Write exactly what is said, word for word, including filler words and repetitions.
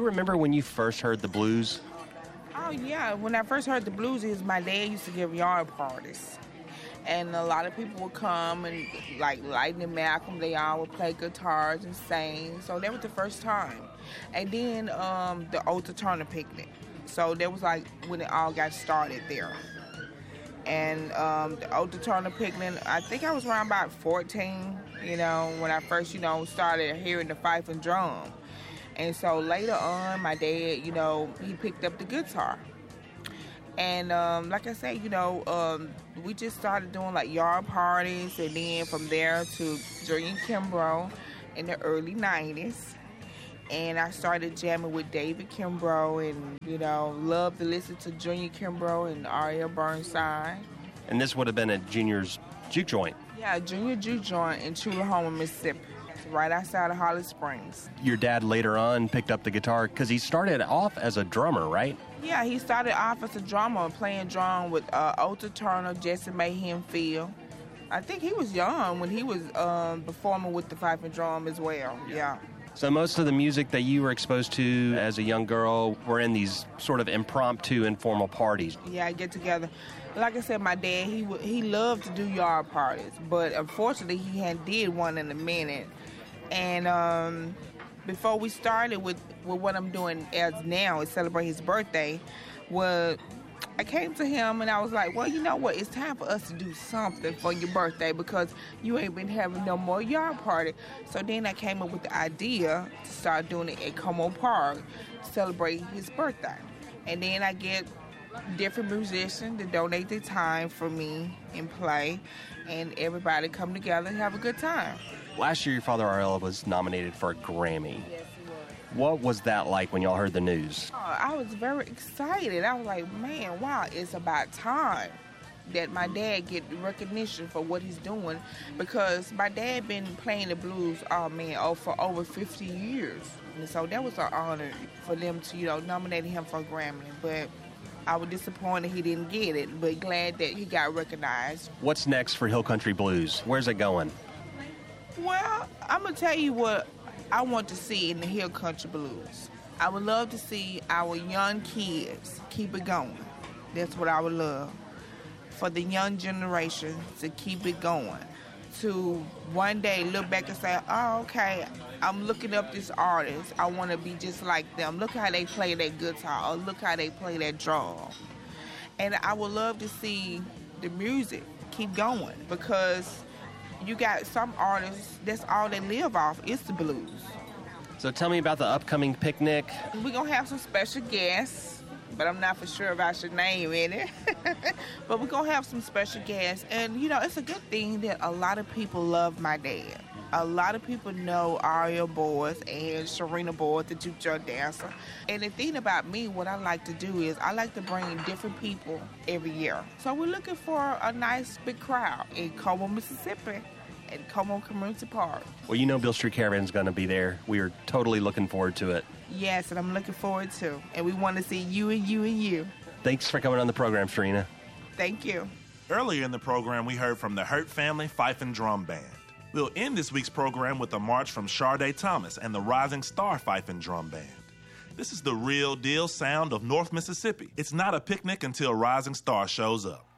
you remember when you first heard the blues? Oh, yeah. When I first heard the blues, is my dad used to give yard parties. And a lot of people would come, and like Lightning Malcolm, they all would play guitars and sing. So that was the first time. And then um, the Otha Turner Picnic. So that was like when it all got started there. And um, the Otha Turner Picnic, I think I was around about fourteen, you know, when I first, you know, started hearing the fife and drum. And so later on, my dad, you know, he picked up the guitar. And um, like I said, you know, um, we just started doing like yard parties, and then from there to Junior Kimbrough in the early nineties. And I started jamming with David Kimbrough, and, you know, loved to listen to Junior Kimbrough and R L Burnside. And this would have been at Junior's Juke Joint. Yeah, Junior Juke Joint in Tullahoma, Mississippi, right outside of Holly Springs. Your dad later on picked up the guitar because he started off as a drummer, right? Yeah, he started off as a drummer, playing drum with uh, Otha Turner, Jesse Mayhem Field. I think he was young when he was um, performing with the fife and drum as well, yeah. So most of the music that you were exposed to as a young girl were in these sort of impromptu, informal parties. Yeah, get together. Like I said, my dad, he w- he loved to do yard parties, but unfortunately he hadn't did one in a minute. And um, before we started with, with what I'm doing as now, is celebrate his birthday, was I came to him and I was like, well, you know what? It's time for us to do something for your birthday because you ain't been having no more yard party. So then I came up with the idea to start doing it at Como Park to celebrate his birthday. And then I get different musicians to donate their time for me and play, and everybody come together and have a good time. Last year, your father, R L, was nominated for a Grammy. Yes, he was. What was that like when y'all heard the news? Oh, I was very excited. I was like, man, wow, it's about time that my dad get recognition for what he's doing, because my dad been playing the blues, oh man, oh, for over fifty years. And so that was an honor for them to, you know, nominate him for a Grammy. But I was disappointed he didn't get it, but glad that he got recognized. What's next for Hill Country Blues? Where's it going? Well, I'm going to tell you what I want to see in the Hill Country Blues. I would love to see our young kids keep it going. That's what I would love. For the young generation to keep it going. To one day look back and say, oh, okay, I'm looking up this artist. I want to be just like them. Look how they play that guitar, or look how they play that drum. And I would love to see the music keep going, because you got some artists, that's all they live off is the blues. So tell me about the upcoming picnic. We're going to have some special guests, but I'm not for sure if I should name any. But we're going to have some special guests. And, you know, it's a good thing that a lot of people love my dad. A lot of people know Aria Boyce and Sharina Boyce, the juke joint dancer. And the thing about me, what I like to do is I like to bring in different people every year. So we're looking for a nice big crowd in Como, Mississippi, at Como Community Park. Well, you know Beale Street Caravan's going to be there. We are totally looking forward to it. Yes, and I'm looking forward to. And we want to see you and you and you. Thanks for coming on the program, Sharina. Thank you. Earlier in the program, we heard from the Hurt Family Fife and Drum Band. We'll end this week's program with a march from Sharday Thomas and the Rising Star Fife and Drum Band. This is the real deal sound of North Mississippi. It's not a picnic until Rising Star shows up.